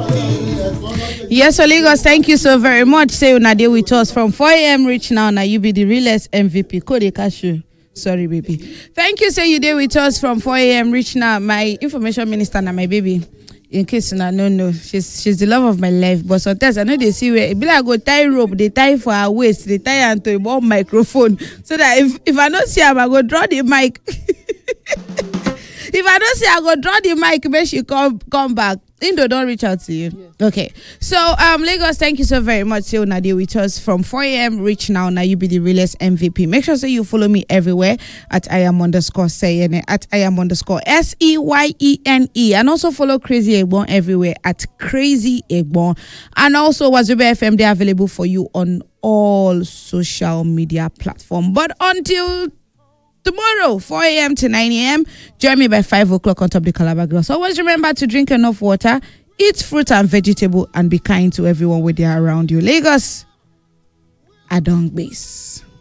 Yes, so Lagos, thank you so very much. Say una dey with us from 4 a.m. reach now. Now you be the realest MVP. Code Cashew. Sorry, baby. Thank you. Say you dey with us from 4 a.m. reach now. My information minister and my baby. In case you know, she's the love of my life. But sometimes I know they see where be like go tie rope, they tie for her waist, they tie her to one microphone. So that if I don't see her, I go draw the mic. If I don't see her, I go draw the mic, make she come back. Indo, don't reach out to you. Yeah. Okay. So Lagos, thank you so very much. Say una dey with us from 4 a.m. reach now. Now you be the realest MVP. Make sure you follow me everywhere at @IAM_Seyene, at @IAM_SEYENE, and also follow Crazy Egbon everywhere at Crazy Egbon. And also Wazobia FM, they're available for you on all social media platforms. But until tomorrow, 4 a.m. to 9 a.m., join me by 5 o'clock on top the Calabar Girls. So always remember to drink enough water, eat fruit and vegetable, and be kind to everyone when they are around you. Lagos, I don't base.